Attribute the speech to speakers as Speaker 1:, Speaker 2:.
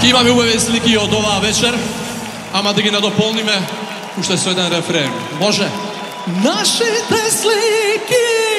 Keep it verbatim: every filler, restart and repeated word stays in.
Speaker 1: Имаме убави слики од оваа вечер, ама да ги надополниме уште со еден рефрен. Може? Нашите слики